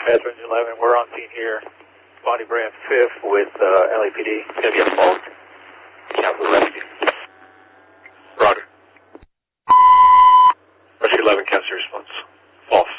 Veterans 11, we're on scene here. Bonnie Brand 5th with LAPD. It's going to be a fault. Capital Rescue. Roger. Rescue 11, cancel response. False.